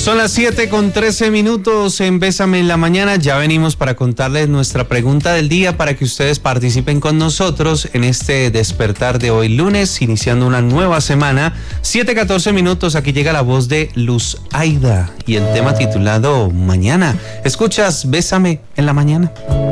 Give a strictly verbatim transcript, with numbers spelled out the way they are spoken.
Son las siete con trece minutos en Bésame en la Mañana. Ya venimos para contarles nuestra pregunta del día para que ustedes participen con nosotros en este despertar de hoy lunes, iniciando una nueva semana. siete catorce minutos, aquí llega la voz de Luz Aida y el tema titulado Mañana. Escuchas Bésame en la Mañana.